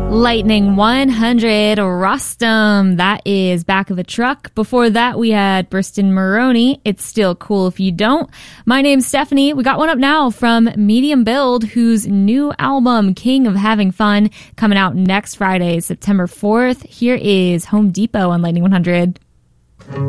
Lightning 100, Rustum. That is Back of a Truck. Before that, we had Burston Maroney. It's Still Cool If You Don't. My name's Stephanie. We got one up now from Medium Build, whose new album, King of Having Fun, coming out next Friday, September 4th. Here is Home Depot on Lightning 100.